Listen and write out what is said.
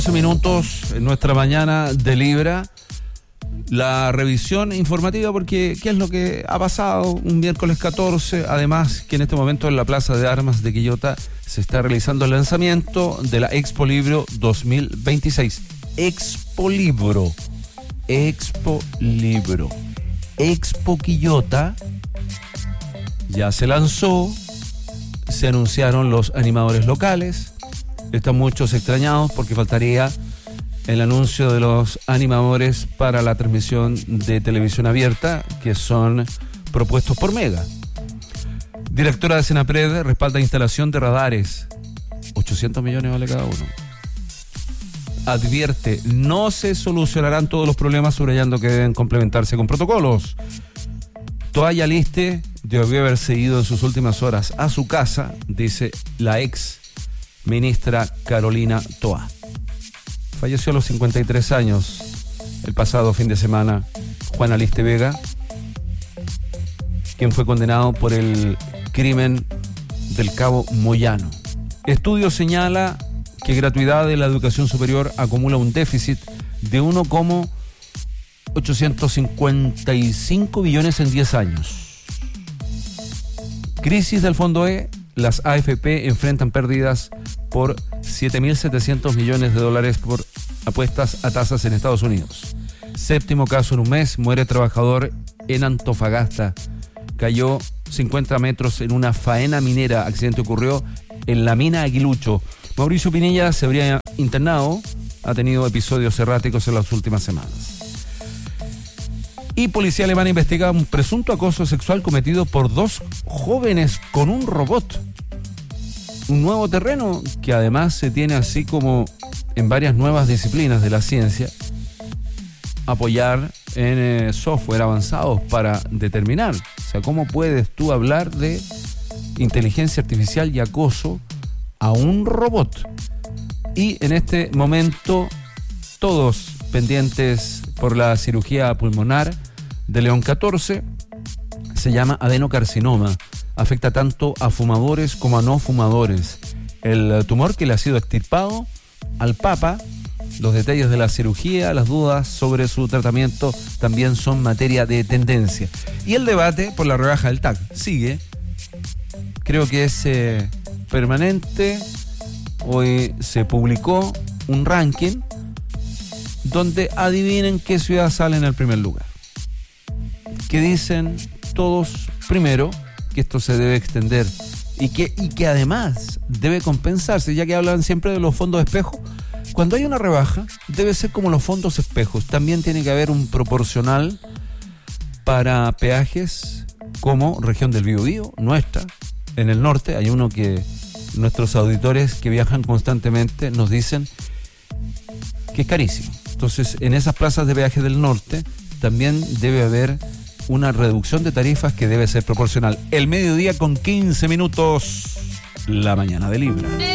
Minutos en nuestra mañana de Libra, la revisión informativa, porque ¿qué es lo que ha pasado un miércoles 14? Además que en este momento en la Plaza de Armas de Quillota se está realizando el lanzamiento de la Expo Libro 2026. Expo Libro Expo Quillota ya se lanzó, se anunciaron los animadores locales. Están muchos extrañados porque faltaría el anuncio de los animadores para la transmisión de televisión abierta, que son propuestos por Mega. Directora de Senapred respalda instalación de radares. 800 millones vale cada uno. Advierte, no se solucionarán todos los problemas, subrayando que deben complementarse con protocolos. Toalla Liste debió haberse ido en sus últimas horas a su casa, dice la ex ministra Carolina Toá. Falleció a los 53 años el pasado fin de semana Juan Aliste Vega, quien fue condenado por el crimen del Cabo Moyano. Estudio señala que gratuidad de la educación superior acumula un déficit de 1,855 billones en 10 años. Crisis del Fondo E. Las AFP enfrentan pérdidas por 7.700 millones de dólares por apuestas a tasas en Estados Unidos. Séptimo caso en un mes, muere trabajador en Antofagasta. Cayó 50 metros en una faena minera. Accidente ocurrió en la mina Aguilucho. Mauricio Pinilla se habría internado, ha tenido episodios erráticos en las últimas semanas. Y policía alemana investiga un presunto acoso sexual cometido por 2 jóvenes con un robot. Un nuevo terreno que además se tiene, así como en varias nuevas disciplinas de la ciencia, apoyar en software avanzados para determinar. O sea, ¿cómo puedes tú hablar de inteligencia artificial y acoso a un robot? Y en este momento todos pendientes por la cirugía pulmonar de León 14, se llama adenocarcinoma. Afecta tanto a fumadores como a no fumadores. El tumor que le ha sido extirpado al Papa, los detalles de la cirugía, las dudas sobre su tratamiento también son materia de tendencia. Y el debate por la rebaja del TAC sigue. Creo que es permanente. Hoy se publicó un ranking donde adivinen qué ciudad sale en el primer lugar. Que dicen todos, primero, que esto se debe extender y que además debe compensarse, ya que hablan siempre de los fondos espejo. Cuando hay una rebaja, debe ser como los fondos espejos. También tiene que haber un proporcional para peajes como región del Biobío, nuestra, en el norte. Hay uno que nuestros auditores que viajan constantemente nos dicen que es carísimo. Entonces, en esas plazas de peaje del norte también debe haber una reducción de tarifas que debe ser proporcional. El mediodía con 15 minutos, la mañana de Libra.